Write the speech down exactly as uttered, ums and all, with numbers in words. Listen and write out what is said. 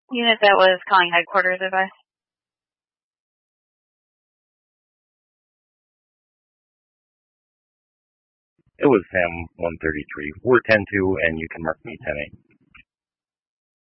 Unit that was calling headquarters advice. It was Sam one thirty-three. We're ten two, and you can mark me ten eight.